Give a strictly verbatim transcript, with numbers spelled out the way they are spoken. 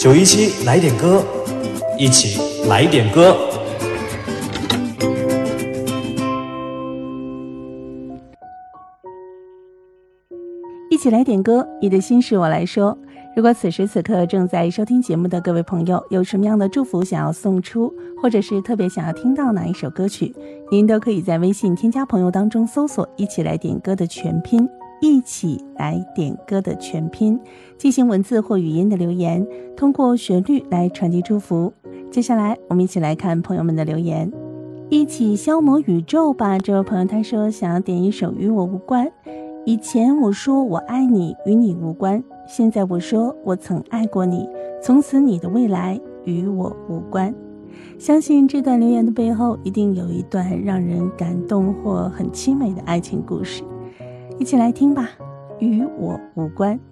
九一七来点歌，一起来点歌。 一起来点歌，你的心事我来说。如果此时此刻正在收听节目的各位朋友，有什么样的祝福想要送出，或者是特别想要听到哪一首歌曲，您都可以在微信添加朋友当中搜索一起来点歌的全拼，一起来点歌的全拼，进行文字或语音的留言，通过旋律来传递祝福。接下来我们一起来看朋友们的留言。一起消磨宇宙吧，这位朋友他说想要点一首与我无关。以前我说我爱你，与你无关，现在我说我曾爱过你，从此你的未来与我无关。相信这段留言的背后一定有一段让人感动或很凄美的爱情故事，一起来听吧，与我无关。